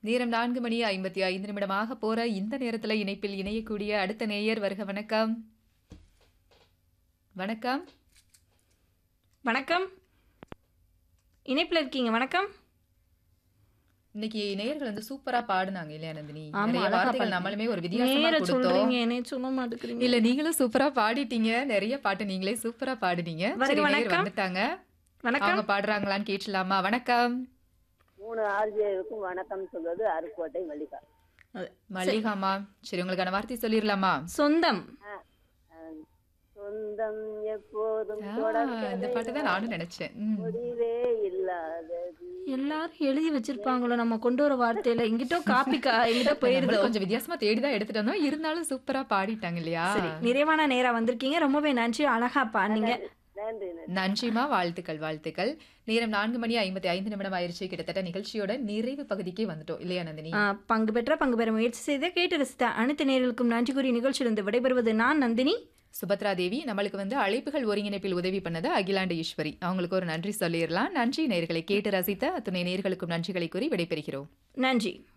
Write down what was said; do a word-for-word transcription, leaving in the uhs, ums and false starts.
நேரம் நான்கு மணி ஐம்பத்தி ஐந்து நிமிடமாக போற இந்த நேரத்துல இணைப்பில் இணையக்கூடிய அடுத்த நேயர் வருக. வணக்கம். வணக்கம். வணக்கம். இணைப்பில் இருக்கீங்க. வணக்கம். இன்னைக்கு நேயர்கள் வந்து சூப்பரா பாடுனாங்க இல்லையா நந்தினி? ஆமா, நிறைய அழகா வார்த்தைகள் பாடுனீங்க. நம்மளுமே ஒரு வித்தியாசமா நேர கொடுத்தோம். சொல்றீங்க, என்னைய சொல்ல மாட்டேங்கிறீங்க. இல்ல நீங்களும் சூப்பரா பாடிட்டீங்க. நிறைய பாட்டு நீங்களே சூப்பரா பாடுனீங்க. வருக. சரி, நேயர் வணக்கம். வந்துட்டாங்க. வணக்கம். அவங்க பாடுறாங்களான்னு கேட்கலாமா? வணக்கம். மூணு ஆர்ஜேவுக்கும் வணக்கம் சொல்வது அருக்கோட்டை மல்லிகா. அது- மல்லிகாமா, சரி உங்களுக்கான வார்த்தை சொல்லிடலாமா? சொந்தம். அஹ், சொந்தம் எப்போதும் ஆ, தொடர்கதை, இந்த பாட்டு தான் நானும் நினைச்சேன். ம். முடிவே இல்லாதது. எல்லாரும் எழுதி வச்சிருப்பாங்களோ நம்ம கொண்டு வர வார்த்தையில. எங்கிட்ட காப்பி கா எங்கிட்ட போயிருதோ. நம்மளும் கொஞ்சம் வித்தியாசமா தேடிதான் எடுத்துட்டு வந்தோம். இருந்தாலும் சூப்பரா பாடிட்டாங்க இல்லையா? சரி, நிறைவான நேரா வந்திருக்கீங்க. ரொம்பவே நன்றி. அழகா பாடுனீங்க. நன்றி நன்றி. நன்றிமா, வாழ்த்துக்கள் வாழ்த்துக்கள். நேரம் நான்கு மணி ஐம்பத்தி ஐந்து நிமிடம் ஆயிருச்சு. கிட்டத்தட்ட நிகழ்ச்சியோட நிறைவு பகுதிக்கே வந்துட்டோம் இல்லையா நந்தினி? ஆ, பங்கு பெற்ற பங்கு பெற முயற்சி செய்த கேட்டு ரசித்த அனைத்து நேர்களுக்கும் நன்றி கூறி நிகழ்ச்சியிலிருந்து விடைபெறுவது நான் நந்தினி. சுபத்ரா தேவி. நம்மளுக்கு வந்து அழைப்புகள் ஒருங்கிணைப்பில் உதவி பண்ணது அகிலாண்டு ஈஸ்வரி. அவங்களுக்கு ஒரு நன்றி சொல்லிடலாம். நன்றி நேயர்களை கேட்டு ரசித்த அத்துணை நேயர்களுக்கும் நன்றிகளை கூறி விடைபெறுகிறோம். நன்றி.